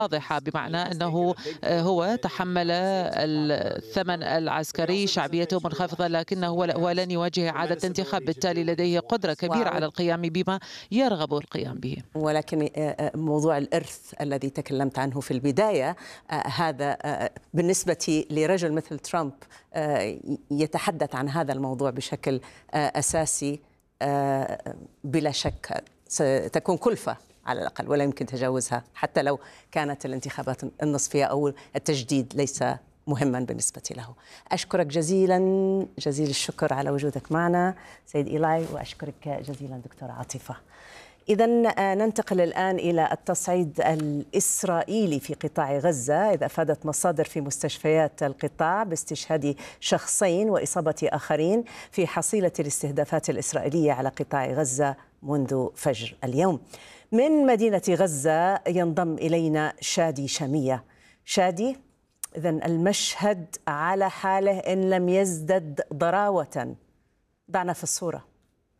واضحة، بمعنى أنه هو تحمل الثمن العسكري، شعبيته منخفضة، لكنه هو لن يواجه إعادة انتخاب، بالتالي لديه قدرة كبيرة على القيام بما يرغب القيام به. ولكن موضوع الإرث الذي تكلمت عنه في البداية، هذا بالنسبة لرجل مثل ترامب يتحدث عن هذا الموضوع بشكل أساسي، بلا شك ستكون كلفة على الأقل ولا يمكن تجاوزها، حتى لو كانت الانتخابات النصفية أو التجديد ليس مهما بالنسبة له. أشكرك جزيلا جزيل الشكر على وجودك معنا سيد إيلاي، وأشكرك جزيلا دكتورة عاطفة. إذن ننتقل الآن إلى التصعيد الإسرائيلي في قطاع غزة، إذ أفادت مصادر في مستشفيات القطاع باستشهاد شخصين وإصابة آخرين في حصيلة الاستهدافات الإسرائيلية على قطاع غزة منذ فجر اليوم. من مدينة غزة ينضم إلينا شادي شامية. شادي، إذن المشهد على حاله إن لم يزدد ضراوة، ضعنا في الصورة.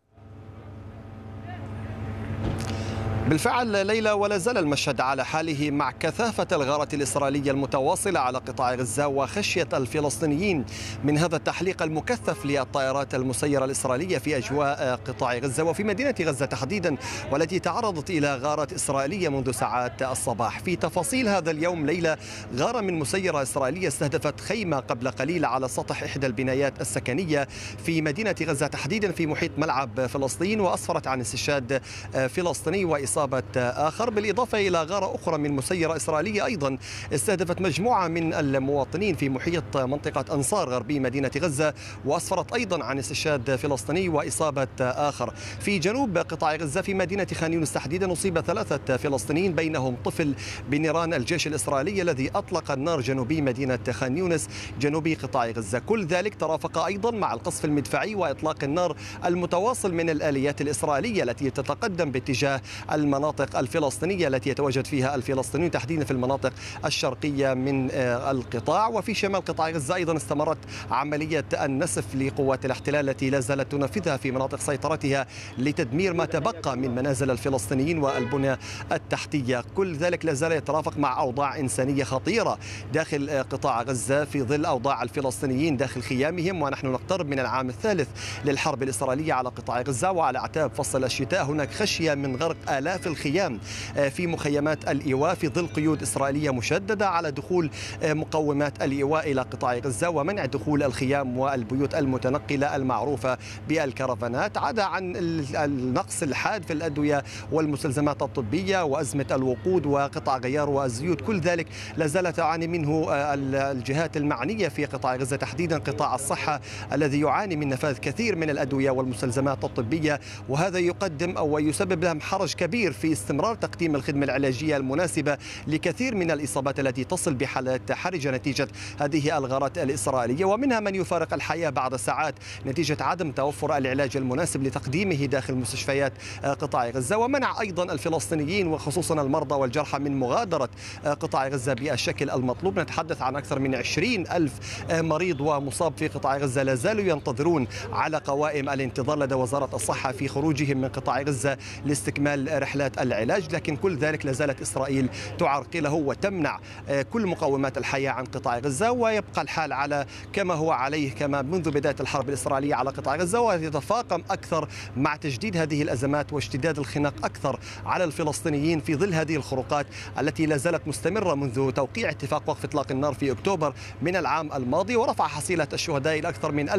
بالفعل ليلى، ولا زال المشهد على حاله مع كثافة الغارة الإسرائيلية المتواصلة على قطاع غزة وخشية الفلسطينيين من هذا التحليق المكثف للطائرات المسيرة الإسرائيلية في أجواء قطاع غزة وفي مدينة غزة تحديدا، والتي تعرضت إلى غارة إسرائيلية منذ ساعات الصباح. في تفاصيل هذا اليوم ليلى، غارة من مسيرة إسرائيلية استهدفت خيمة قبل قليل على سطح إحدى البنايات السكنية في مدينة غزة تحديدا في محيط ملعب فلسطين، وأسفرت عن استشهاد فلسطيني وإصابة آخر، بالإضافة إلى غارة أخرى من مسيرة إسرائيلية أيضا استهدفت مجموعة من المواطنين في محيط منطقة أنصار غربي مدينة غزة، وأسفرت أيضا عن استشهاد فلسطيني وإصابة آخر. في جنوب قطاع غزة في مدينة خان يونس تحديدا أصيب 3 فلسطينيين بينهم طفل بنيران الجيش الإسرائيلي الذي أطلق النار جنوبي مدينة خان يونس جنوبي قطاع غزة. كل ذلك ترافق أيضا مع القصف المدفعي وإطلاق النار المتواصل من الآليات الإسرائيلية التي تتقدم باتجاه المناطق الفلسطينية التي يتواجد فيها الفلسطينيون تحديدا في المناطق الشرقية من القطاع. وفي شمال قطاع غزة أيضا استمرت عملية النسف لقوات الاحتلال التي لا زالت تنفذها في مناطق سيطرتها لتدمير ما تبقى من منازل الفلسطينيين والبنى التحتية. كل ذلك لا زال يترافق مع أوضاع إنسانية خطيرة داخل قطاع غزة في ظل أوضاع الفلسطينيين داخل خيامهم، ونحن نقترب من العام الثالث للحرب الإسرائيلية على قطاع غزة، وعلى أعتاب فصل الشتاء هناك خشية من غرق آلاف الخيام في مخيمات الإيواء في ظل قيود إسرائيلية مشددة على دخول مقومات الإيواء إلى قطاع غزة ومنع دخول الخيام والبيوت المتنقلة المعروفة بالكرفانات، عدا عن النقص الحاد في الأدوية والمستلزمات الطبية وأزمة الوقود وقطع غيار والزيوت. كل ذلك لا زالت تعاني منه الجهات المعنية في قطاع غزة تحديدا قطاع الصحة الذي يعاني من نفاذ كثير من الأدوية والمستلزمات الطبية، وهذا يقدم أو يسبب لهم حرج كبير في استمرار تقديم الخدمة العلاجية المناسبة لكثير من الإصابات التي تصل بحالات حرجة نتيجة هذه الغارات الإسرائيلية، ومنها من يفارق الحياة بعد ساعات نتيجة عدم توفر العلاج المناسب لتقديمه داخل مستشفيات قطاع غزة، ومنع أيضا الفلسطينيين وخصوصا المرضى والجرحى من مغادرة قطاع غزة بالشكل المطلوب. نتحدث عن أكثر من 20,000 مريض ومصاب في قطاع غزة لا زالوا ينتظرون على قوائم الانتظار لدى وزارة الصحة في خروجهم من قطاع غزة لاستكمال رحلات العلاج، لكن كل ذلك لا زالت إسرائيل تعرقله وتمنع كل مقومات الحياة عن قطاع غزة، ويبقى الحال على كما هو عليه كما منذ بداية الحرب الإسرائيلية على قطاع غزة، ويتفاقم أكثر مع تجديد هذه الأزمات واشتداد الخناق أكثر على الفلسطينيين في ظل هذه الخروقات التي لا زالت مستمرة منذ توقيع اتفاق وقف إطلاق النار في أكتوبر من العام الماضي، ورفع حصيلة الشهداء إلى أكثر من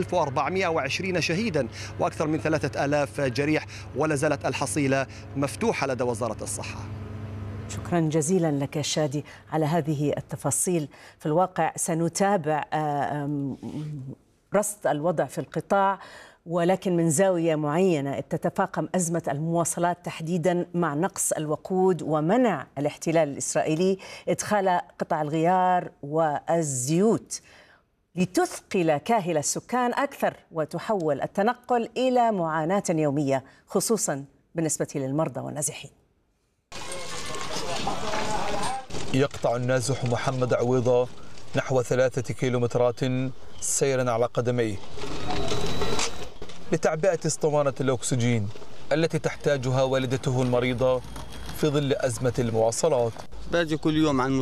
1420 شهيدا وأكثر من 3000 جريح، ولا زالت الحصيلة مفتوحة لدى وزارة الصحة. شكرا جزيلا لك شادي على هذه التفاصيل. في الواقع سنتابع رصد الوضع في القطاع، ولكن من زاوية معينة تتفاقم أزمة المواصلات تحديدا مع نقص الوقود ومنع الاحتلال الإسرائيلي إدخال قطع الغيار والزيوت لتثقل كاهل السكان أكثر وتحول التنقل إلى معاناة يومية، خصوصا بالنسبة للمرضى والنازحين. يقطع النازح محمد عويضة نحو 3 كيلومترات سيرا على قدميه لتعبئة اسطوانة الأكسجين التي تحتاجها والدته المريضة في ظل أزمة المواصلات. باجي كل يوم عن